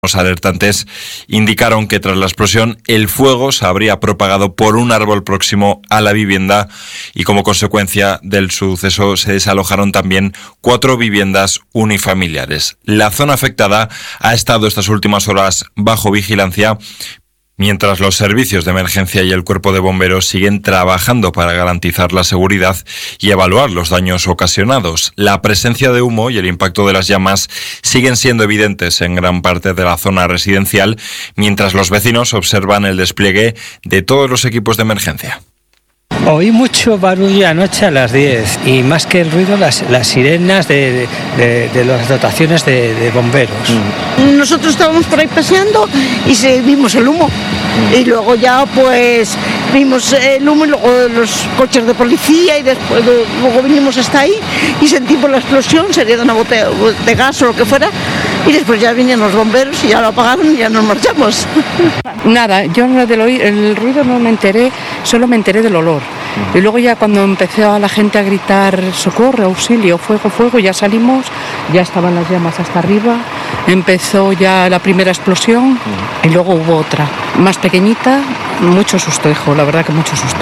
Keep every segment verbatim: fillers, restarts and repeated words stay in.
Los alertantes indicaron que tras la explosión el fuego se habría propagado por un árbol próximo a la vivienda y como consecuencia del suceso se desalojaron también cuatro viviendas unifamiliares. La zona afectada ha estado estas últimas horas bajo vigilancia, mientras los servicios de emergencia y el cuerpo de bomberos siguen trabajando para garantizar la seguridad y evaluar los daños ocasionados. La presencia de humo y el impacto de las llamas siguen siendo evidentes en gran parte de la zona residencial, mientras los vecinos observan el despliegue de todos los equipos de emergencia. Oí mucho barullo anoche a las diez y más que el ruido, las, las sirenas de, de, de las dotaciones de, de bomberos. Nosotros estábamos por ahí paseando y se, vimos el humo y luego ya pues vimos el humo y luego los coches de policía y después luego vinimos hasta ahí y sentimos la explosión, sería de una botella de gas o lo que fuera, y después ya vinieron los bomberos y ya lo apagaron y ya nos marchamos. Nada, yo del oír, el ruido no me enteré, solo me enteré del olor. Y luego ya cuando empezó a la gente a gritar socorro, auxilio, fuego, fuego, ya salimos, ya estaban las llamas hasta arriba, empezó ya la primera explosión y luego hubo otra, más pequeñita, mucho susto, hijo, la verdad que mucho susto.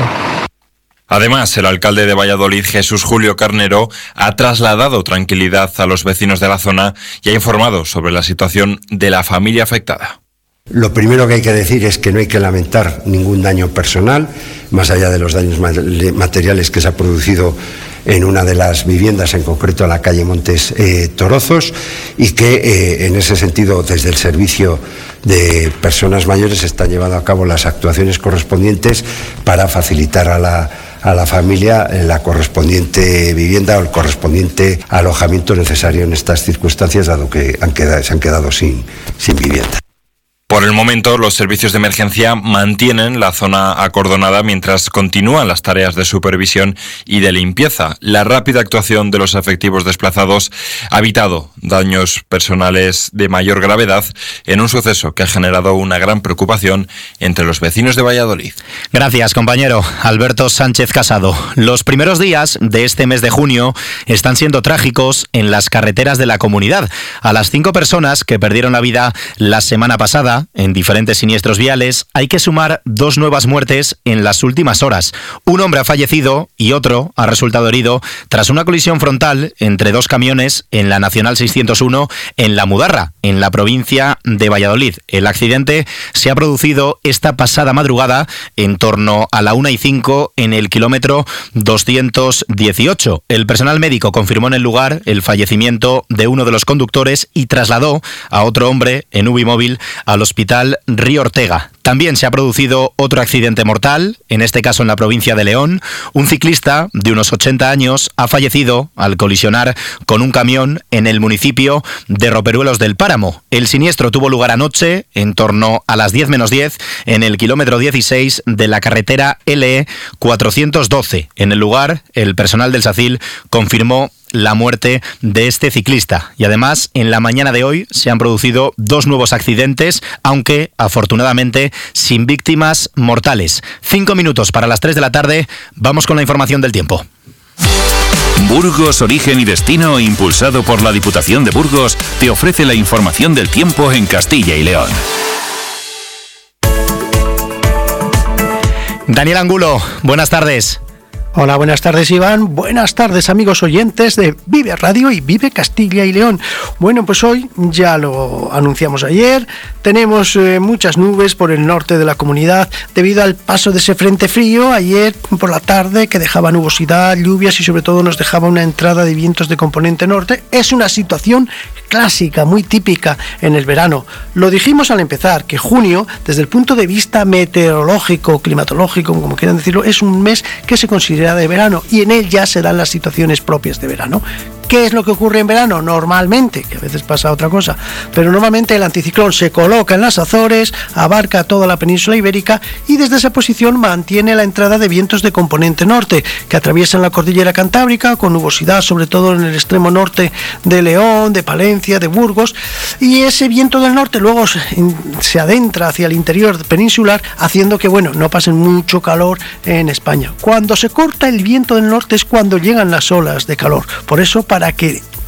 Además, el alcalde de Valladolid, Jesús Julio Carnero, ha trasladado tranquilidad a los vecinos de la zona y ha informado sobre la situación de la familia afectada. Lo primero que hay que decir es que no hay que lamentar ningún daño personal, más allá de los daños materiales que se ha producido en una de las viviendas, en concreto en la calle Montes eh, Torozos, y que eh, en ese sentido desde el servicio de personas mayores se están llevando a cabo las actuaciones correspondientes para facilitar a la a la familia la correspondiente vivienda o el correspondiente alojamiento necesario en estas circunstancias, dado que han quedado, se han quedado sin, sin vivienda. Por el momento, los servicios de emergencia mantienen la zona acordonada mientras continúan las tareas de supervisión y de limpieza. La rápida actuación de los efectivos desplazados ha evitado daños personales de mayor gravedad en un suceso que ha generado una gran preocupación entre los vecinos de Valladolid. Gracias, compañero. Alberto Sánchez Casado. Los primeros días de este mes de junio están siendo trágicos en las carreteras de la comunidad. A las cinco personas que perdieron la vida la semana pasada en diferentes siniestros viales, hay que sumar dos nuevas muertes en las últimas horas. Un hombre ha fallecido y otro ha resultado herido tras una colisión frontal entre dos camiones en la Nacional seiscientos uno en La Mudarra, en la provincia de Valladolid. El accidente se ha producido esta pasada madrugada en torno a la una y cinco en el kilómetro doscientos dieciocho. El personal médico confirmó en el lugar el fallecimiento de uno de los conductores y trasladó a otro hombre en U B I móvil al Hospital Río Ortega. También se ha producido otro accidente mortal, en este caso en la provincia de León. Un ciclista de unos ochenta años ha fallecido al colisionar con un camión en el municipio de Roperuelos del Páramo. El siniestro tuvo lugar anoche, en torno a las diez menos diez, en el kilómetro dieciséis de la carretera L E cuatrocientos doce. En el lugar, el personal del SACIL confirmó la muerte de este ciclista. Y además, en la mañana de hoy se han producido dos nuevos accidentes, aunque afortunadamente sin víctimas mortales. Cinco minutos para las tres de la tarde. Vamos con la información del tiempo. Burgos, origen y destino, impulsado por la Diputación de Burgos, te ofrece la información del tiempo en Castilla y León. Daniel Angulo, buenas tardes. Hola, buenas tardes, Iván. Buenas tardes, amigos oyentes de Vive Radio y Vive Castilla y León. Bueno, pues hoy, ya lo anunciamos ayer, tenemos eh, muchas nubes por el norte de la comunidad debido al paso de ese frente frío ayer por la tarde, que dejaba nubosidad, lluvias y sobre todo nos dejaba una entrada de vientos de componente norte. Es una situación clásica, muy típica en el verano. Lo dijimos al empezar, que junio, desde el punto de vista meteorológico, climatológico, como quieran decirlo, es un mes que se considera de verano y en él ya se dan las situaciones propias de verano. ¿Qué es lo que ocurre en verano? Normalmente, que a veces pasa otra cosa, pero normalmente el anticiclón se coloca en las Azores, abarca toda la península ibérica y desde esa posición mantiene la entrada de vientos de componente norte que atraviesan la cordillera cantábrica con nubosidad, sobre todo en el extremo norte de León, de Palencia, de Burgos, y ese viento del norte luego se, se adentra hacia el interior peninsular, haciendo que, bueno, no pasen mucho calor en España. Cuando se corta el viento del norte es cuando llegan las olas de calor. Por eso, para que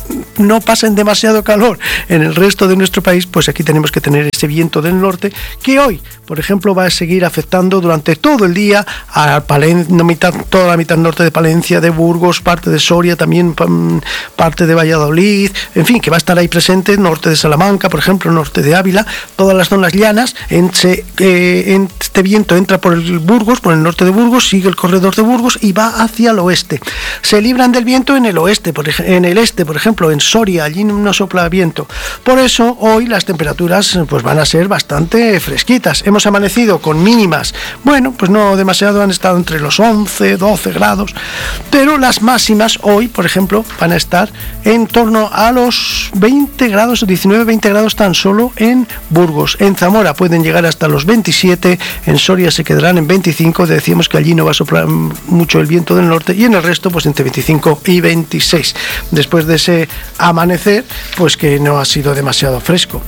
no pasen demasiado calor en el resto de nuestro país, pues aquí tenemos que tener ese viento del norte que hoy, por ejemplo, va a seguir afectando durante todo el día a Palen- no, mitad, toda la mitad norte de Palencia, de Burgos, parte de Soria, también parte de Valladolid, en fin, que va a estar ahí presente, norte de Salamanca, por ejemplo, norte de Ávila, todas las zonas llanas. En, se, eh, en este viento entra por el Burgos, por el norte de Burgos, sigue el corredor de Burgos y va hacia el oeste. Se libran del viento en el oeste, por, en el este, por ejemplo, en Soria, allí no sopla viento. Por eso hoy las temperaturas pues van a ser bastante fresquitas. Hemos amanecido con mínimas, bueno, pues no demasiado, han estado entre los once, doce grados, pero las máximas hoy, por ejemplo, van a estar en torno a los veinte grados, diecinueve, veinte grados tan solo en Burgos. En Zamora pueden llegar hasta los veintisiete, en Soria se quedarán en veinticinco, decíamos que allí no va a soplar mucho el viento del norte, y en el resto pues entre veinticinco y veintiséis. Después de ese amanecer, pues que no ha sido demasiado fresco.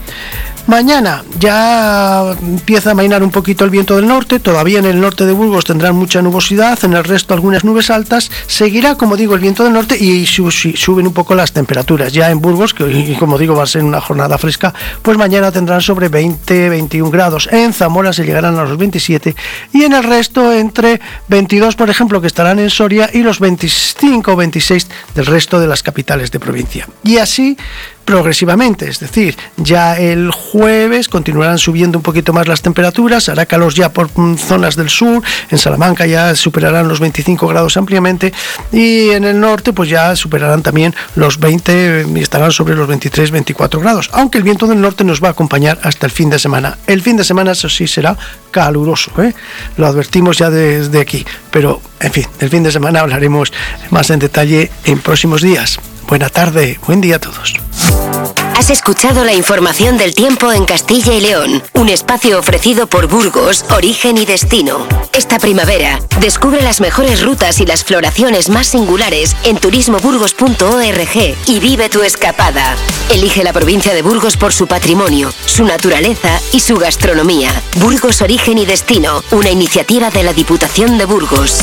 Mañana ya empieza a amainar un poquito el viento del norte, todavía en el norte de Burgos tendrán mucha nubosidad, en el resto algunas nubes altas, seguirá, como digo, el viento del norte y suben un poco las temperaturas. Ya en Burgos, que hoy, como digo, va a ser una jornada fresca, pues mañana tendrán sobre veinte, veintiún grados, en Zamora se llegarán a los veintisiete y en el resto entre veintidós, por ejemplo, que estarán en Soria, y los veinticinco o veintiséis del resto de las capitales de provincia. Y así progresivamente, es decir, ya el jueves continuarán subiendo un poquito más las temperaturas, hará calor ya por zonas del sur, en Salamanca ya superarán los veinticinco grados ampliamente, y en el norte pues ya superarán también los veinte y estarán sobre los veintitrés, veinticuatro grados, aunque el viento del norte nos va a acompañar hasta el fin de semana. El fin de semana, eso sí, será caluroso, ¿eh? Lo advertimos ya desde aquí, pero en fin, del fin de semana hablaremos más en detalle en próximos días. Buena tarde, buen día a todos. Has escuchado la información del tiempo en Castilla y León, un espacio ofrecido por Burgos, Origen y Destino. Esta primavera, descubre las mejores rutas y las floraciones más singulares en turismo burgos punto org y vive tu escapada. Elige la provincia de Burgos por su patrimonio, su naturaleza y su gastronomía. Burgos, Origen y Destino, una iniciativa de la Diputación de Burgos.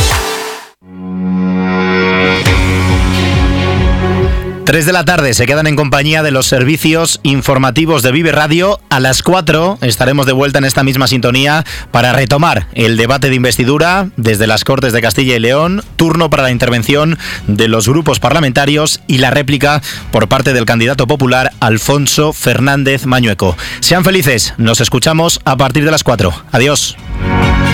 tres de la tarde se quedan en compañía de los servicios informativos de Vive Radio. A las cuatro estaremos de vuelta en esta misma sintonía para retomar el debate de investidura desde las Cortes de Castilla y León, turno para la intervención de los grupos parlamentarios y la réplica por parte del candidato popular Alfonso Fernández Mañueco. Sean felices, nos escuchamos a partir de las cuatro. Adiós.